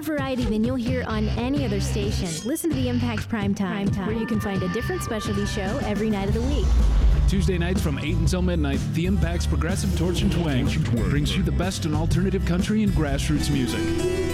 More variety than you'll hear on any other station. Listen to the Impact Primetime, where you can find a different specialty show every night of the week. Tuesday nights from 8 until midnight, The Impact's Progressive Torch and Twang brings you the best in alternative country and grassroots music.